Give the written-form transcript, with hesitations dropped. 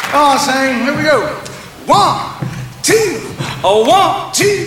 Oh, sing. Here we go. 1, 2, 1, 2.